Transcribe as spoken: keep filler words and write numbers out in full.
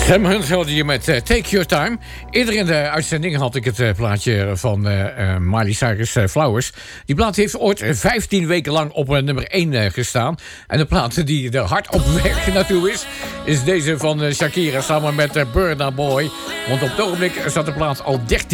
Sam Hunt hoorde je met uh, Take Your Time. Eerder in de uitzending had ik het uh, plaatje van uh, uh, Miley Cyrus uh, Flowers. Die plaat heeft ooit vijftien weken lang op uh, nummer één uh, gestaan. En de plaat die er hard op weg naartoe is... is deze van uh, Shakira samen met uh, Burna Boy. Want op het ogenblik staat de plaat al dertien